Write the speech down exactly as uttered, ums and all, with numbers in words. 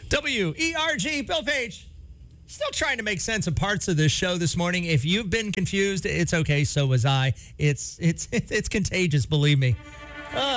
W E R G, Bill Page. Still trying to make sense of parts of this show this morning. If you've been confused, it's okay. So was I. It's it's it's contagious, believe me.